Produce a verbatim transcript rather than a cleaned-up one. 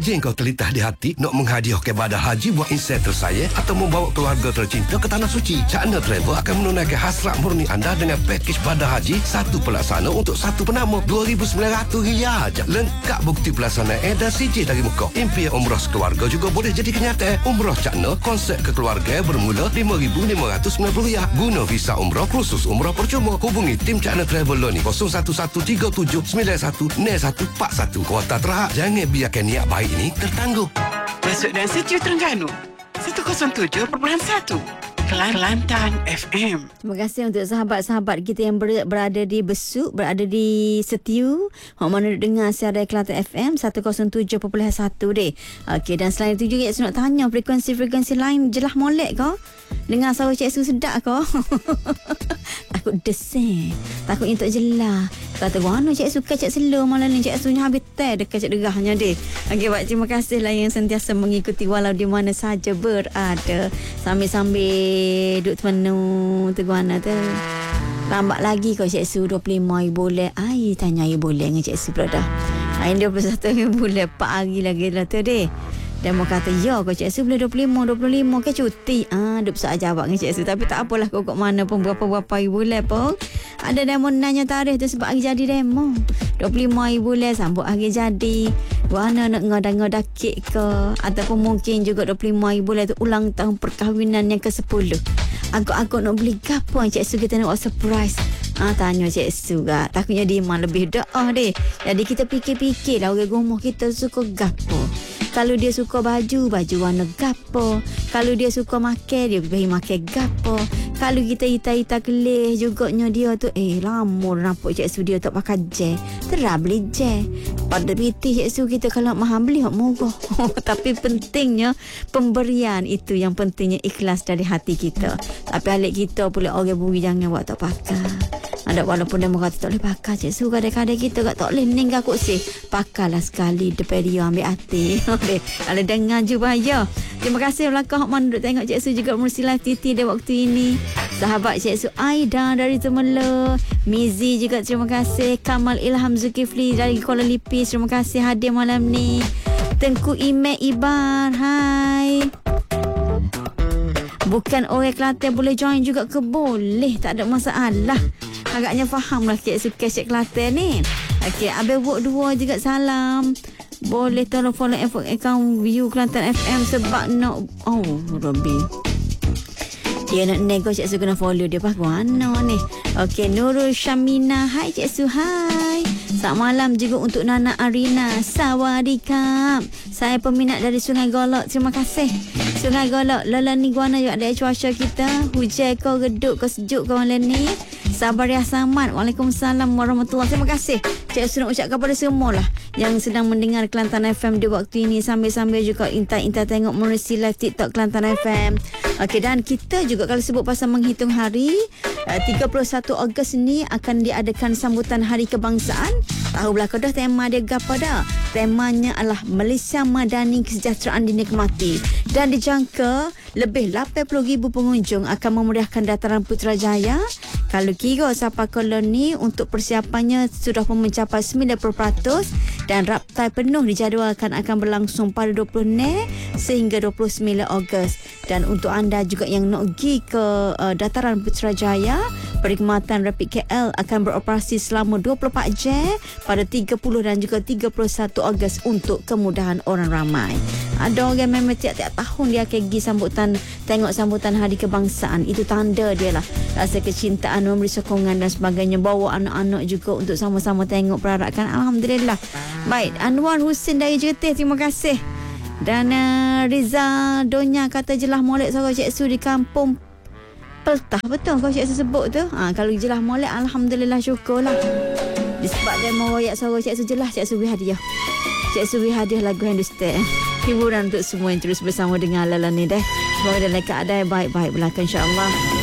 Rajin kau terlintas di hati nak menghadiah kepada haji buat insentif saya atau membawa keluarga tercinta ke Tanah Suci. China Travel akan menunaikan hasrat murni anda dengan pakej pada haji satu pelaksana untuk satu penama dua ribu sembilan ratus riyal aja. Lengkap bukti pelaksanaan dan C J dari Mekah. Impian umrah sekeluarga juga boleh jadi kenyataan. Umrah China konsep kekeluarga bermula lima ribu lima ratus sembilan puluh riyal. Guna visa umrah khusus umrah percuma. Hubungi tim China Travel ni kosong satu satu tiga tujuh sembilan satu nol satu empat satu. Kuota terhad. Jangan biarkan niat baik ini tertangguh. Masuk dan setuju Terengganu seratus tujuh perpuluhan satu Kelantan F M. Terima kasih untuk sahabat-sahabat kita yang ber, berada di Besuk, berada di Setiu. Hak mana dengar siaran Kelantan F M seratus tujuh perpuluhan satu deh. Okey, dan selain itu juga saya nak tanya frekuensi-frekuensi lain jelah molek kau? Dengar suara Cik Su sedap kau? Takut desing. Takut untuk jelah. Kata mana Cik Su kacak slow malam ni. Cik Su nya habis teh dekat cik derahnya deh. Okey, baik, terima kasih lah yang sentiasa mengikuti walau di mana saja berada. Sambil-sambil duduk temenu tu guana tu. Lambat lagi kau Cik Su dua puluh lima hari boleh. Ai tanya hari boleh dengan Cik Su pula dah. Ai dua puluh satu hari boleh empat hari lagi lah tu deh. Dan mau kata ya kau Cik Su boleh dua puluh lima dua puluh lima ke cuti. Ah duk besar jawab dengan Cik Su tapi tak apalah kau kat mana pun berapa-berapa hari boleh pun. Ada demo nanya tarikh tu sebab hari jadi demo. dua puluh lima hari boleh sambut hari jadi. Wana nak ngodah-ngodah kek ke ataupun mungkin juga dua puluh lima hari boleh tu ulang tahun perkahwinan yang ke sepuluh. Aku-aku nak beli gapo Cik Su kita nak buat surprise. Ah tanya Cik Su gak. Takutnya dia memang lebih doa deh. Jadi kita fikir-fikir lah orang rumah kita suka gapo. Kalau dia suka baju, baju warna gapo. Kalau dia suka makan, dia pergi makan gapo. Kalau kita ita-ita kelih juganya dia tu, eh lama nampak Cik Su dia tak pakai je. Terah beli je. Pada pitih Cik Su kita kalau mahal beli hak murah. Tapi pentingnya pemberian itu yang pentingnya ikhlas dari hati kita. Tapi alik kita pula orang buri jangan buat tak pakai. Ada walaupun dia kata tak boleh pakai Cik Su kadang-kadang kita kat tak boleh ninggal kursi. Pakailah sekali depan dia ambil hati. Kalau dengar je bahaya. Terima kasih belakang hak mana duk tengok Cik Su juga menerusi live T T di waktu ini. Sahabat Cik Su Aida dari Temela, Mizi juga terima kasih, Kamal Ilham Zulkifli dari Kuala Lipis terima kasih hadir malam ni. Tengku Ime Iban, hai. Bukan orang Kelantan boleh join juga ke? Boleh, tak ada masalah. Agaknya fahamlah Cik Su Cik Kelantan ni. Okey, Abel Wok dua juga salam. Boleh tolong follow account View Kelantan F M sebab nak oh Robby. Dia nak nego Cik Su kena follow dia pas mana ni. Okey, Nurul Syamina, hai Cik Su, hai. Selamat malam juga untuk Nana Arina. Sawadikap. Saya peminat dari Sungai Golok. Terima kasih. Sungai Golok, lala ni guana juga ada cuaca kita. Hujan kau reduk kau sejuk kau malam ni. Sabar ya Samad. Waalaikumsalam warahmatullahi. Terima kasih. Cik Su nak ucapkan kepada semua lah yang sedang mendengar Kelantan F M di waktu ini. Sambil-sambil juga intai-intai tengok menerusi live TikTok Kelantan F M. Okey, dan kita juga kalau sebut pasal menghitung hari, tiga puluh satu Ogos ni akan diadakan sambutan Hari Kebangsaan. Tahu belakang dah tema dia apa dah? Temanya adalah Malaysia Madani Kesejahteraan Dinikmati. Dan dijangka lebih lapan puluh ribu pengunjung akan memeriahkan dataran Putrajaya. Kalau kira siapa koloni untuk persiapannya sudah mencapai sembilan puluh peratus dan raptai penuh dijadualkan akan berlangsung pada dua puluh Mei sehingga dua puluh sembilan Ogos. Dan untuk anda juga yang nak pergi ke uh, dataran Putrajaya, perkhidmatan Rapid K L akan beroperasi selama dua puluh empat jam pada tiga puluh dan juga tiga puluh satu Ogos untuk kemudahan orang ramai. Ada orang memang tiap-tiap tahun dia akan pergi sambutan, tengok sambutan Hari Kebangsaan. Itu tanda dia lah. Rasa kecintaan, memberi sokongan dan sebagainya. Bawa anak-anak juga untuk sama-sama tengok perarakan. Alhamdulillah. Baik, Anwar Husin dari Jetih, terima kasih. Dan uh, Riza Donya kata jelah molek suara Cik Su di kampung Peltah. Betul kau Cik Su sebut tu? Ha, kalau jelah molek, Alhamdulillah, syukurlah. Disebabkan mau royak suara Cik Su jelah, Cik Su beri hadiah. Cik Su beri hadiah lagu Hindustan. Hiburan untuk semua yang terus bersama dengan Lala ni deh. Semoga dalam keadaan baik-baik belakang, insya-Allah.